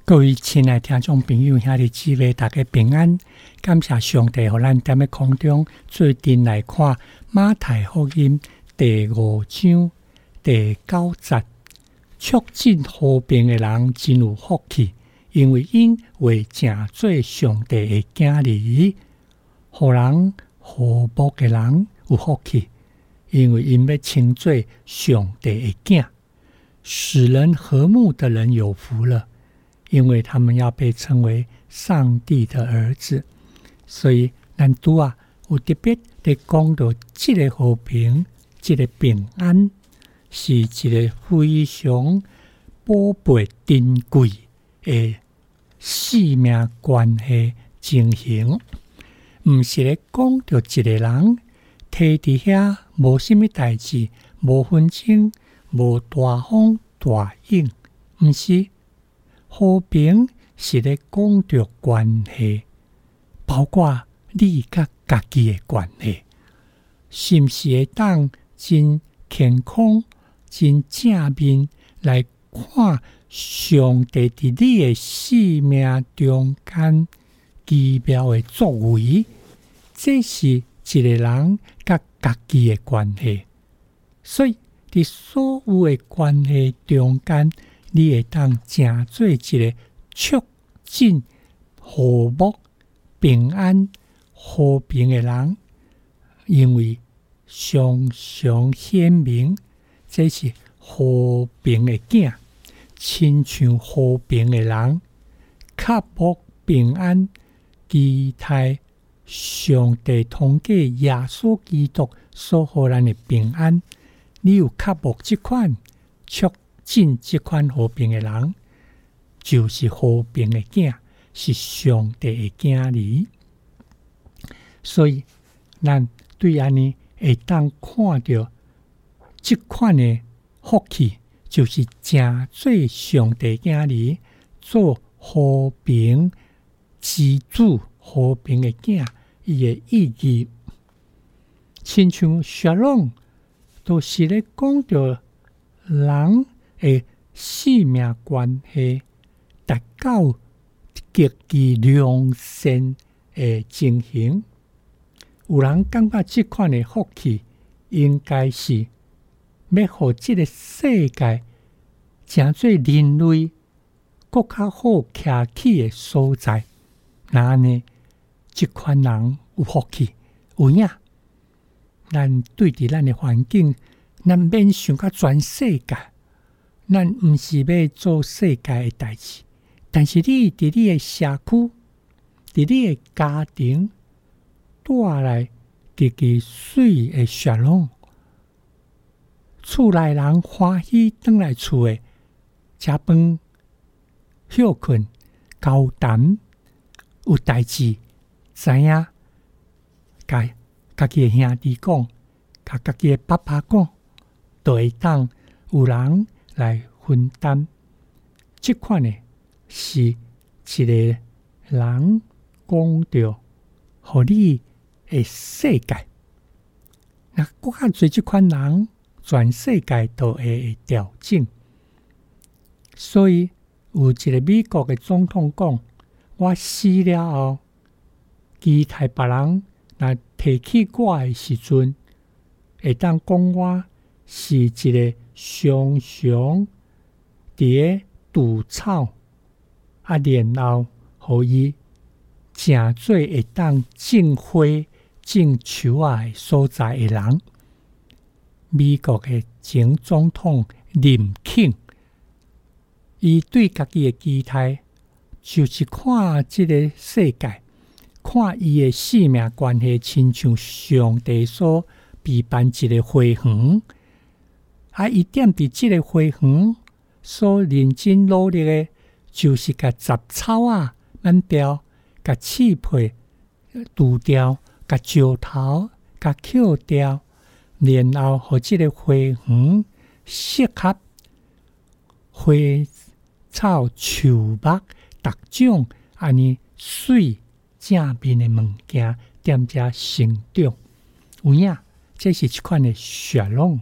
各位亲爱听众朋友，兄弟姊妹，大家平安！感谢上帝，让咱踮咧空中做阵来看马太福音第5章第9节。促进和平的人真有福气，因为因会成做上帝的囝儿。互人和睦的人有福气，因为因要称做上帝的囝。使人和睦的人有福了，因为他们要被称为上帝的儿子。所以咱有特别地讲到这个和平，这个平安是一个非常宝贝珍贵的生命关系情形，不是咧讲到一个人摕伫遐无什么代志，无纷争，无大风大影，不是。和平是咧讲到关系，包括你甲家己的关系，是毋是会当真健康、真正面来看上帝伫你的生命中间奇妙的作为？这是一个人甲家己的关系。所以伫所有的关系中间，你会当成做一个促进和睦、平安、和平的人，因为常常显明这是和平的囝，亲像和平的人，较无平安，期待上帝通过耶稣基督所予咱的平安。你有较无这款促进这款和平的人，就是和平的囝，是上帝的囝儿。所以咱对安尼会当看到这款的福气，就是正做上帝囝儿，做和平之主，和平的囝，伊的意义，亲像沙龙，都是咧讲到人的生命关系达到极其良善的情形。有人感觉这款的福气，应该是要互这个世界成做人类更较好徛起的所在。那呢，这款人有福气，有影。咱对伫咱的环境，咱免想到全世界。咱毋是要做世界的代志，但是你伫你的社区，伫你的家庭，带来极其水的笑容，厝内人欢喜转来厝的食饭、休困、交谈，有代志知影，甲家己的兄弟讲，甲家己的爸爸讲，都会当有人来分担。这款呢，是一个人讲到互你的世界。那更较侪这款人，全世界都会调整。所以有一个美国的总统讲：我死了后，期待别人若提起我的时阵，会当讲我是一个常常伫咧除草，然后互伊正做会当种花、种树的所在的人。美国的前总统林肯，伊对家己的期待，就是看这个世界，看伊的生命关系，亲像上帝所备办一个花园。伊踮伫即个花园所认真努力的，就是甲杂草啊挽掉，甲刺皮除掉，甲石头甲捡掉，然后互即个花园适合花草树木逐种安尼水正面的物件踮遮成长。有影，这是一款的笑容。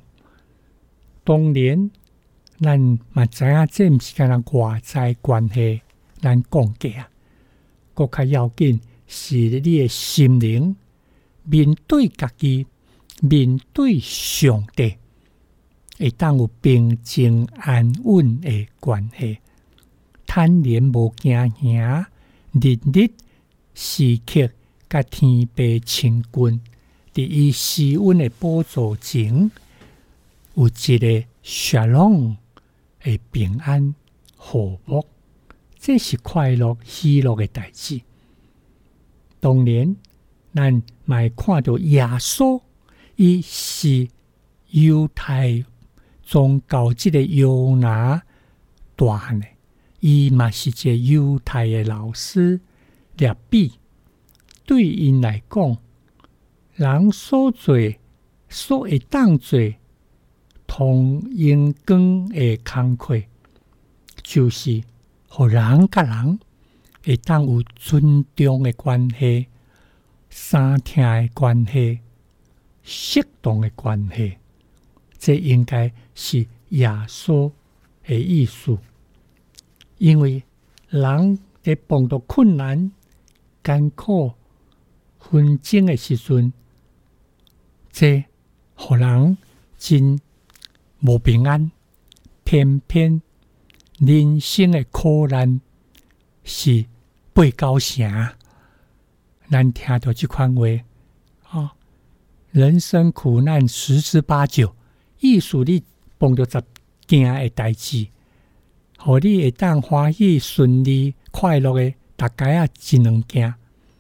当然，咱嘛知影，这毋是干那外在关系， 咱讲过啊，更较要紧是你的心灵面对家己，面对上帝，会当有平静安稳的关系，坦然无惊吓，日日时刻甲天父亲近，伫伊施恩的宝座前，有一个shalom的平安和睦，这是快乐喜乐的代志。当然，咱嘛看到耶稣，伊是犹太宗教即个犹拿大汉的，伊嘛是一个犹太的老师列比。对因来讲，人所做所会当做同阳光的工课，就是互人甲人会当有尊重的关系、相听的关系、适当的关系。这应该是耶稣的意思，因为人在碰到困难、艰苦、纷争的时阵，这互人真无平安。偏偏人生的苦难是八九成，咱听到这款话，人生苦难十之八九，意思你碰到10件的代志，互你会当欢喜顺利快乐的，大概啊1、2件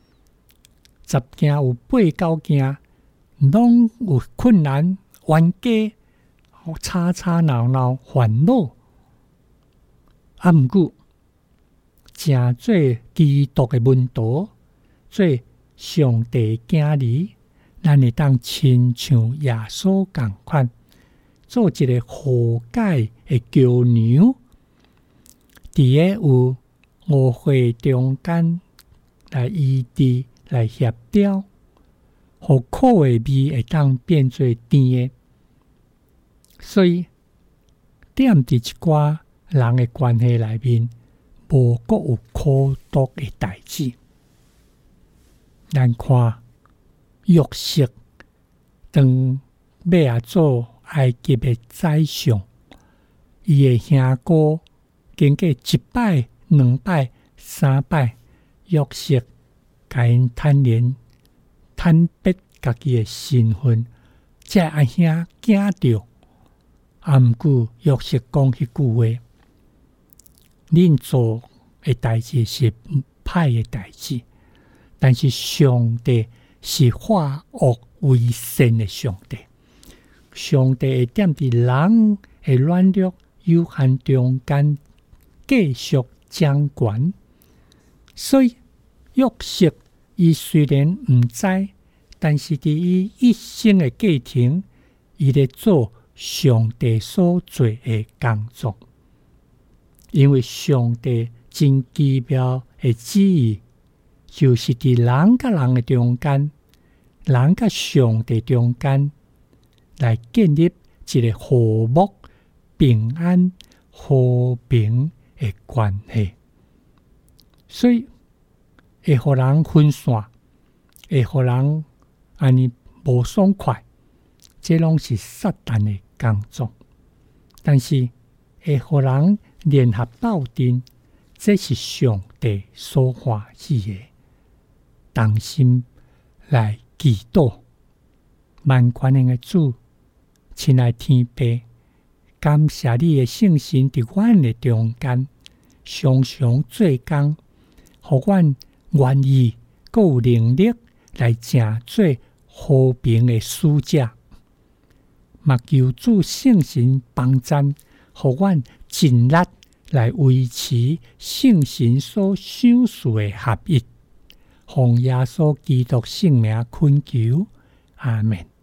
，10件有8、9件，拢有困难、冤家、吵吵闹闹、烦恼。啊，毋过正做基督的门徒，做上帝囝儿，咱会当亲像耶稣共款，做一个和解的桥梁，伫个有误会中间来医治、来协调，互苦的味会当变做甜的。所以，踮伫一寡人的关系内面，无阁有苦毒的代志。咱看约瑟当要做埃及的宰相，伊的兄哥经过1摆、2摆、3摆，约瑟甲因坦白家己的身份，这阿兄惊着。啊，毋过约瑟讲迄句话：恁做的代志是歹的代志，但是上帝是化恶为善的上帝。上帝会踮伫人的软弱有限中间继续掌权。所以约瑟伊虽然毋知，但是伫伊一生的过程，伊咧做上帝所做的工作。因为上帝真奇妙的旨意，就是伫人甲人的中间，人甲上帝中间，来建立一个和睦、平安、和平的关系。所以会互人分散，会互人安尼无爽快，这拢是撒旦的工作。但是会互人联合斗阵，这是上帝所欢喜的。同心来祈祷，万权的主，亲爱天父，感谢你的圣神伫阮的中间，常常做工，互阮愿意阁有能力来成做和平的使者。嘛求主圣神帮赞，互阮尽力来维持圣神所赏赐的合一。奉耶稣基督圣名恳求，阿们。